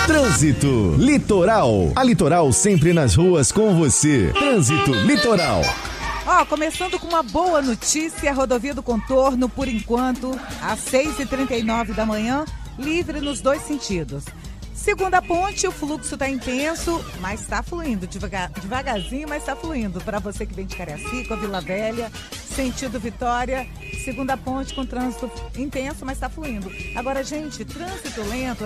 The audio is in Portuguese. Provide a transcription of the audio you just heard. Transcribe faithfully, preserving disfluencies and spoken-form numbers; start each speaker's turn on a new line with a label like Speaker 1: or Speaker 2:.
Speaker 1: Trânsito Litoral. A Litoral sempre nas ruas com você. Trânsito Litoral.
Speaker 2: Ó, oh, começando com uma boa notícia, a rodovia do Contorno, por enquanto, às seis e trinta e nove da manhã, livre nos dois sentidos. Segunda ponte, o fluxo está intenso, mas está fluindo, devagar, devagarzinho, mas está fluindo. Para você que vem de Cariacica, Vila Velha, sentido Vitória, segunda ponte com trânsito intenso, mas está fluindo. Agora, gente, trânsito lento